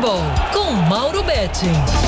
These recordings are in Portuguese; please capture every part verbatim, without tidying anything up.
Futebol, com Mauro Betting.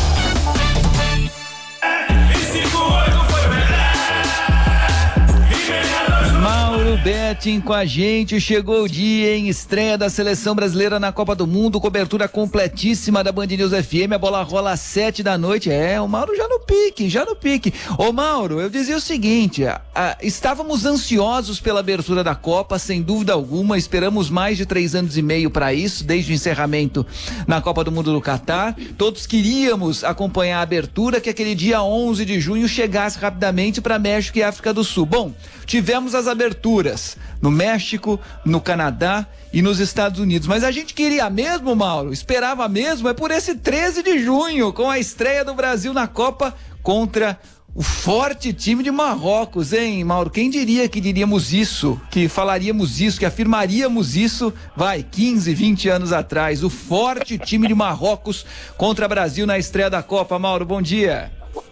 Mauro Betting com a gente, chegou o dia, em estreia da Seleção Brasileira na Copa do Mundo, cobertura completíssima da Band News F M, a bola rola às sete da noite, é, o Mauro já no pique, já no pique. Ô Mauro, eu dizia o seguinte, a, a, estávamos ansiosos pela abertura da Copa, sem dúvida alguma, esperamos mais de três anos e meio para isso, desde o encerramento na Copa do Mundo do Catar, todos queríamos acompanhar a abertura, que aquele dia onze de junho chegasse rapidamente para México e África do Sul. Bom, tivemos as aberturas no México, no Canadá e nos Estados Unidos, mas a gente queria mesmo, Mauro, esperava mesmo, é por esse treze de junho, com a estreia do Brasil na Copa contra o forte time de Marrocos, hein, Mauro? Quem diria que diríamos isso, que falaríamos isso, que afirmaríamos isso, vai, quinze, vinte anos atrás, o forte time de Marrocos contra o Brasil na estreia da Copa. Mauro, bom dia.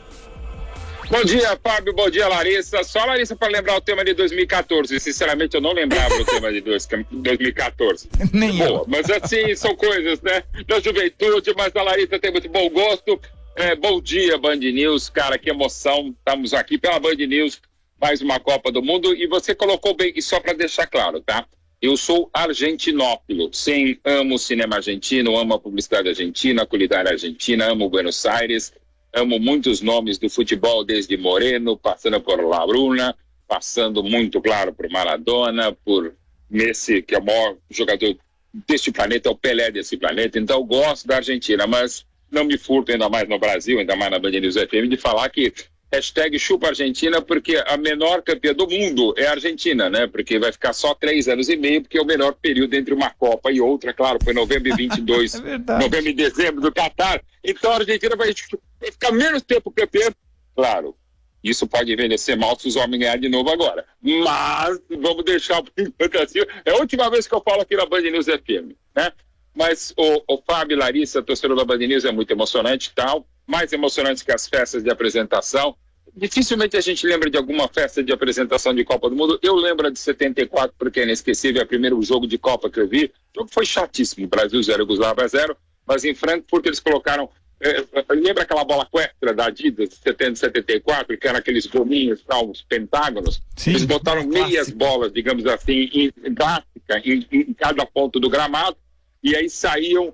Bom dia, Fábio, bom dia, Larissa. Só a Larissa para lembrar o tema de dois mil e catorze. Sinceramente, eu não lembrava o tema de dois mil e catorze. Nem Boa, eu. mas assim, são coisas, né, da juventude, mas a Larissa tem muito bom gosto. É, bom dia, Band News. Cara, que emoção. Estamos aqui pela Band News, mais uma Copa do Mundo. E você colocou bem, e só para deixar claro, tá? Eu sou argentinófilo. Sim, amo o cinema argentino, amo a publicidade argentina, a culinária argentina, amo Buenos Aires. Amo muitos nomes do futebol, desde Moreno, passando por La Bruna, passando muito, claro, por Maradona, por Messi, que é o maior jogador deste planeta, é o Pelé desse planeta. Então, eu gosto da Argentina, mas não me furto, ainda mais no Brasil, ainda mais na Band News F M, de falar que hashtag chupa Argentina, porque a menor campeã do mundo é a Argentina, né? Porque vai ficar só três anos e meio, porque é o melhor período entre uma Copa e outra, claro, foi novembro de vinte e dois, é novembro e dezembro do Catar. Então a Argentina vai vai ficar menos tempo campeão. Claro, isso pode envelhecer mal se os homens ganharem de novo agora. Mas vamos deixar por enquanto assim. É a última vez que eu falo aqui na Band News F M, né? Mas o, o Fábio e Larissa, torcedor da Band News, é muito emocionante e tal. Mais emocionante que as festas de apresentação. Dificilmente a gente lembra de alguma festa de apresentação de Copa do Mundo. Eu lembro de setenta e quatro, porque é inesquecível, é o primeiro jogo de Copa que eu vi. O jogo foi chatíssimo, Brasil zero, Yugoslávia zero, mas em Frankfurt eles colocaram... É, lembra aquela bola Questra da Adidas de setenta, setenta e quatro, que eram aqueles gominhos, tal, os pentágonos? Sim, eles botaram meias bolas, digamos assim, em, em plástica, em, em cada ponto do gramado, e aí saíam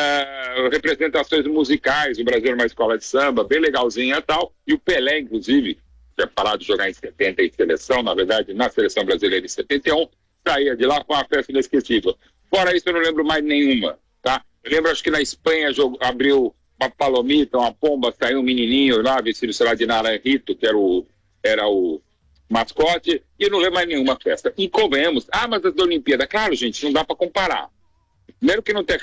uh, representações musicais. O Brasil era uma escola de samba, bem legalzinha e tal, e o Pelé, inclusive, tinha parado de jogar em setenta em seleção, na verdade, na seleção brasileira em setenta e um, saía de lá com uma festa inesquecível. Fora isso, eu não lembro mais nenhuma, tá? Eu lembro, acho que na Espanha jogo, abriu uma palomita, uma pomba, saiu um menininho lá, vestido, sei lá, de Naranjito, que era o, era o mascote, e eu não lembro mais nenhuma festa. E convenhamos, ah, mas as da Olimpíada, claro, gente, não dá para comparar. Primeiro que não tem